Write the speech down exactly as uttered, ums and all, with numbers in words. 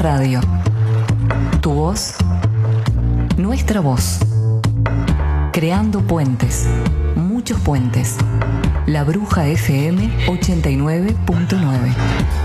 Radio. Tu voz, nuestra voz. Creando puentes, muchos puentes. La Bruja F M ochenta y nueve punto nueve.